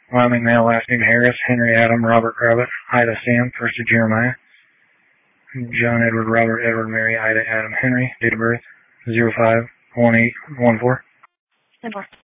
Wyoming male, last name Harris, Henry Adam, Robert Kravitz, Ida Sam, first of Jeremiah. John Edward, Robert Edward, Mary, Ida Adam, Henry, date of birth 05-1814.